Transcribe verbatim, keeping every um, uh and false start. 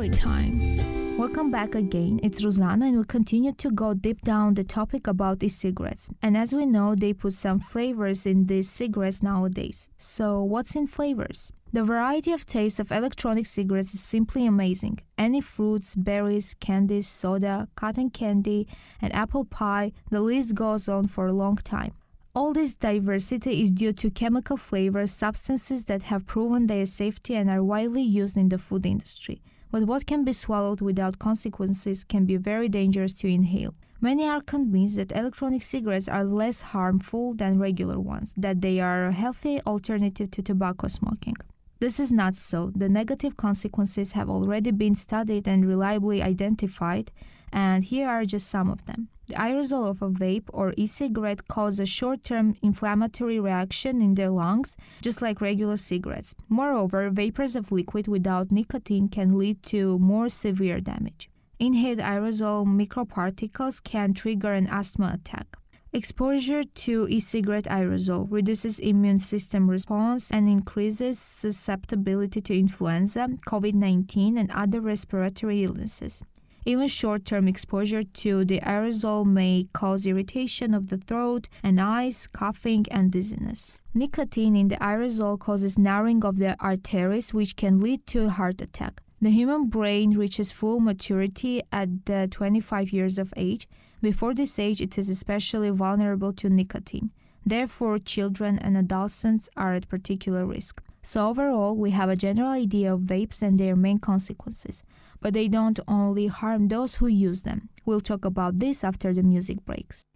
story time. Welcome back again. It's Rosanna and we continue to go deep down the topic about e-cigarettes. And as we know, they put some flavors in these cigarettes nowadays. So what's in flavors? The variety of tastes of electronic cigarettes is simply amazing. Any fruits, berries, candies, soda, cotton candy, and apple pie, the list goes on for a long time. All this diversity is due to chemical flavors, substances that have proven their safety and are widely used in the food industry. But what can be swallowed without consequences can be very dangerous to inhale. Many are convinced that electronic cigarettes are less harmful than regular ones, that they are a healthy alternative to tobacco smoking. This is not so. The negative consequences have already been studied and reliably identified, and here are just some of them. The aerosol of a vape or e-cigarette causes a short-term inflammatory reaction in the lungs, just like regular cigarettes. Moreover, vapors of liquid without nicotine can lead to more severe damage. Inhaled aerosol microparticles can trigger an asthma attack. Exposure to e-cigarette aerosol reduces immune system response and increases susceptibility to influenza, covid nineteen, and other respiratory illnesses. Even short-term exposure to the aerosol may cause irritation of the throat and eyes, coughing, and dizziness. Nicotine in the aerosol causes narrowing of the arteries, which can lead to a heart attack. The human brain reaches full maturity at uh, twenty-five years of age. Before this age, it is especially vulnerable to nicotine. Therefore, children and adolescents are at particular risk. So overall, we have a general idea of vapes and their main consequences. But they don't only harm those who use them. We'll talk about this after the music breaks.